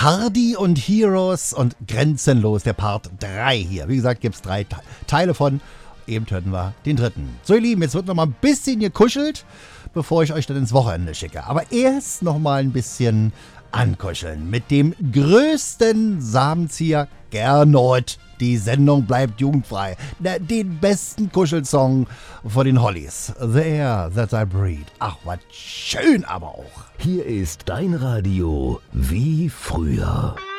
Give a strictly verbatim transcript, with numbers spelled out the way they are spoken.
Hardy und Heroes und Grenzenlos, der Part drei hier. Wie gesagt, gibt es drei Te- Teile von. Eben hörten wir den dritten. So, ihr Lieben, jetzt wird noch mal ein bisschen gekuschelt, bevor ich euch dann ins Wochenende schicke. Aber erst noch mal ein bisschen ankuscheln mit dem größten Samenzieher Gernot. Die Sendung bleibt jugendfrei. Na, den besten Kuschelsong von den Hollies. The Air That I Breathe. Ach, was schön aber auch. Hier ist dein Radio wie früher.